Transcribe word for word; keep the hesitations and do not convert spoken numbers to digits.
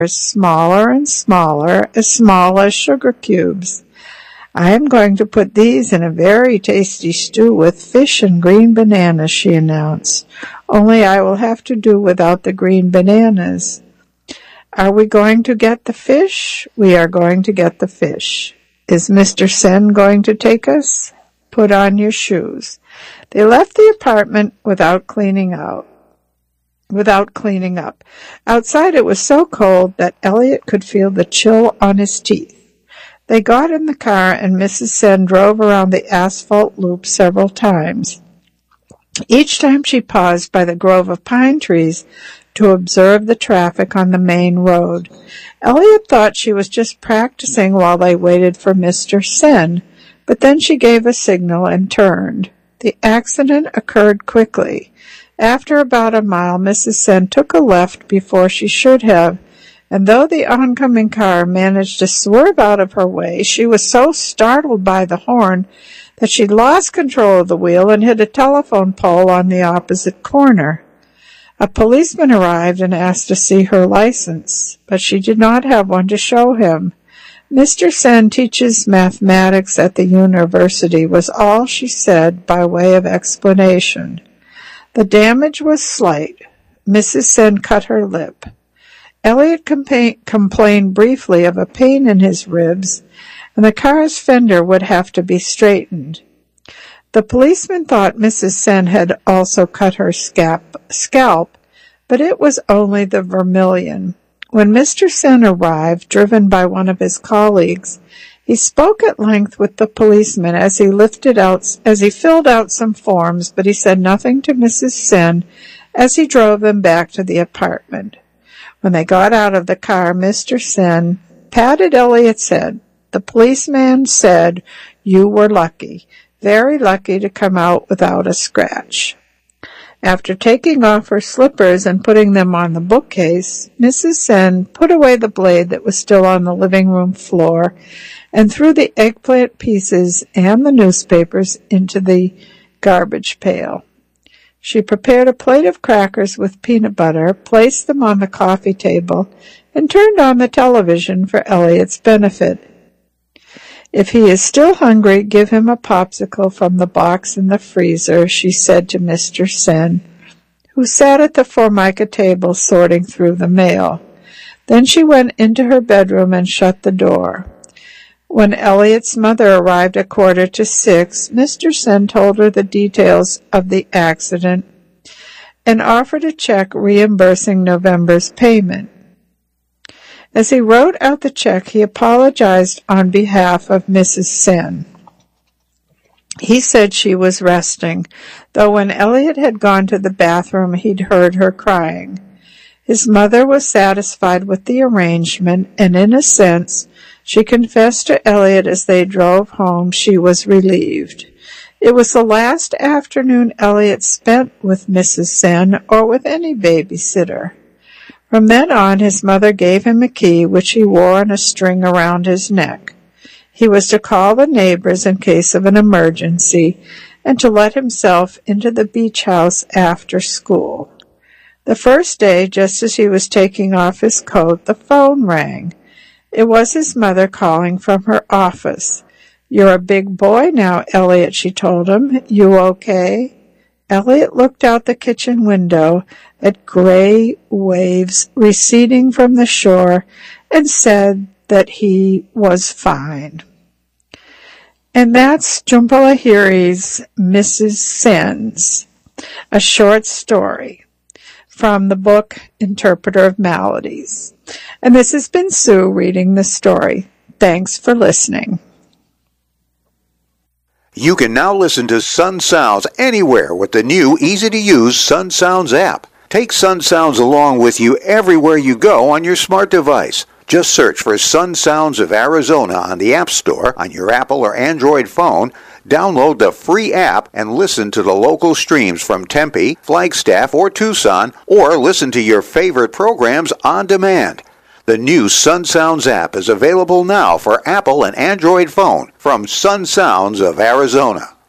smaller and smaller, as small as sugar cubes. I am going to put these in a very tasty stew with fish and green bananas, she announced. Only I will have to do without the green bananas. Are we going to get the fish? We are going to get the fish. Is Mister Sen going to take us? Put on your shoes. They left the apartment without cleaning out. Without cleaning up. Outside it was so cold that Elliot could feel the chill on his teeth. They got in the car and Missus Sen drove around the asphalt loop several times. Each time she paused by the grove of pine trees to observe the traffic on the main road. Elliot thought she was just practicing while they waited for Mister Sen, but then she gave a signal and turned. The accident occurred quickly. After about a mile, Missus Sen took a left before she should have, and though the oncoming car managed to swerve out of her way, she was so startled by the horn that she lost control of the wheel and hit a telephone pole on the opposite corner. A policeman arrived and asked to see her license, but she did not have one to show him. Mister Sen teaches mathematics at the university, was all she said by way of explanation. The damage was slight. Missus Sen cut her lip. Elliot compa- complained briefly of a pain in his ribs, and the car's fender would have to be straightened. The policeman thought Missus Sen had also cut her scalp, scalp, but it was only the vermilion. When Mister Sen arrived, driven by one of his colleagues, he spoke at length with the policeman as he lifted out, as he filled out some forms, but he said nothing to Missus Sen as he drove them back to the apartment. When they got out of the car, Mister Sen patted Elliot's head. The policeman said, "You were lucky, very lucky to come out without a scratch." After taking off her slippers and putting them on the bookcase, Missus Sen put away the blade that was still on the living room floor and threw the eggplant pieces and the newspapers into the garbage pail. She prepared a plate of crackers with peanut butter, placed them on the coffee table, and turned on the television for Elliot's benefit. "If he is still hungry, give him a popsicle from the box in the freezer," she said to Mister Sen, who sat at the Formica table sorting through the mail. Then she went into her bedroom and shut the door. When Elliot's mother arrived at quarter to six, Mister Sen told her the details of the accident and offered a check reimbursing November's payment. As he wrote out the check, he apologized on behalf of Missus Sen. He said she was resting, though when Elliot had gone to the bathroom, he'd heard her crying. His mother was satisfied with the arrangement, and in a sense, she confessed to Elliot as they drove home she was relieved. It was the last afternoon Elliot spent with Missus Sen or with any babysitter. From then on, his mother gave him a key, which he wore on a string around his neck. He was to call the neighbors in case of an emergency and to let himself into the beach house after school. The first day, just as he was taking off his coat, the phone rang. It was his mother calling from her office. "You're a big boy now, Elliot," she told him. "You okay?" Elliot looked out the kitchen window at gray waves receding from the shore and said that he was fine. And that's Jhumpa Lahiri's Missus Sen's, a short story from the book Interpreter of Maladies. And this has been Sue reading the story. Thanks for listening. You can now listen to Sun Sounds anywhere with the new, easy-to-use Sun Sounds app. Take Sun Sounds along with you everywhere you go on your smart device. Just search for Sun Sounds of Arizona on the App Store on your Apple or Android phone, download the free app, and listen to the local streams from Tempe, Flagstaff, or Tucson, or listen to your favorite programs on demand. The new Sun Sounds app is available now for Apple and Android phone from Sun Sounds of Arizona.